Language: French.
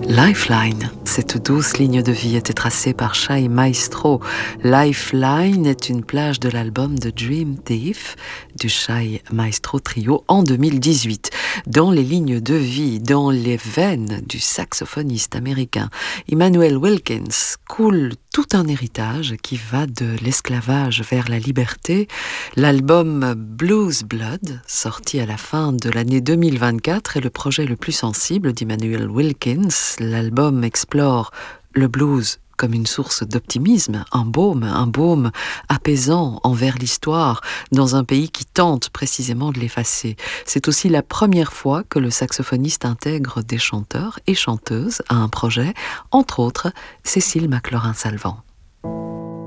Lifeline, cette douce ligne de vie était tracée par Shai Maestro. Lifeline est une plage de l'album The Dream Thief du Shai Maestro Trio en 2018. Dans les lignes de vie, dans les veines du saxophoniste américain Immanuel Wilkins coule tout un héritage qui va de l'esclavage vers la liberté. L'album Blues Blood, sorti à la fin de l'année 2024, est le projet le plus sensible d'Immanuel Wilkins. L'album explore le blues comme une source d'optimisme, un baume apaisant envers l'histoire dans un pays qui tente précisément de l'effacer. C'est aussi la première fois que le saxophoniste intègre des chanteurs et chanteuses à un projet, entre autres Cécile McLaurin-Salvant.